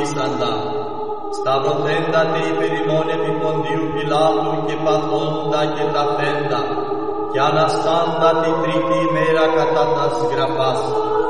απαντήσαντα, σταυρωθέντα η περιμόνη επί Ποντίου Πιλάτου και παθώντα και ταφέντα, και αναστάντα την τρίτη ημέρα κατά τας γραφάς.